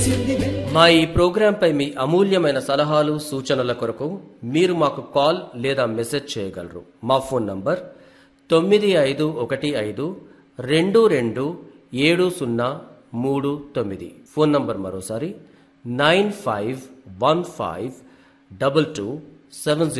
మా ఈ ప్రోగ్రాంపై మీ అమూల్యమైన సలహాలు సూచనల కొరకు మీరు మాకు కాల్ లేదా మెసేజ్ చేయగలరు. మా ఫోన్ నంబర్ 9515227039. ఫోన్ నంబర్ మరోసారి 95152270